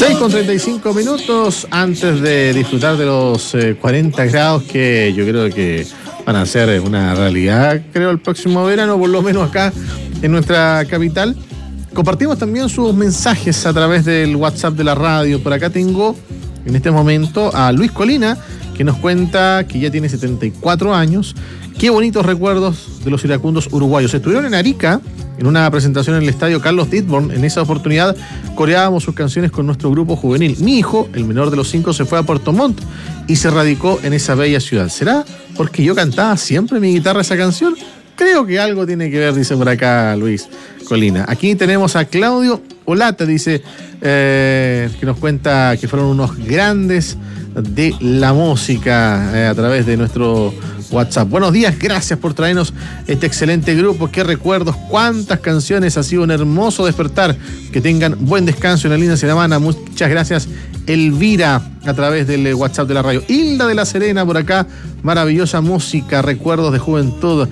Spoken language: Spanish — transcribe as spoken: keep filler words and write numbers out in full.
seis con treinta y cinco minutos antes de disfrutar de los eh, cuarenta grados que yo creo que van a ser una realidad, creo, el próximo verano, por lo menos acá en nuestra capital. Compartimos también sus mensajes a través del WhatsApp de la radio. Por acá tengo en este momento a Luis Colina, que nos cuenta que ya tiene setenta y cuatro años. Qué bonitos recuerdos de los iracundos uruguayos. Estuvieron en Arica en una presentación en el estadio Carlos Ditborn. En esa oportunidad coreábamos sus canciones con nuestro grupo juvenil. Mi hijo, el menor de los cinco, se fue a Puerto Montt y se radicó en esa bella ciudad. ¿Será porque yo cantaba siempre en mi guitarra esa canción? Creo que algo tiene que ver, dice por acá Luis Colina. Aquí tenemos a Claudio Olata, dice, eh, que nos cuenta que fueron unos grandes de la música eh, a través de nuestro WhatsApp. Buenos días, gracias por traernos este excelente grupo. Qué recuerdos, cuántas canciones, ha sido un hermoso despertar. Que tengan buen descanso en la linda semana. Muchas gracias, Elvira, a través del WhatsApp de la radio. Hilda de la Serena por acá, maravillosa música, recuerdos de juventud.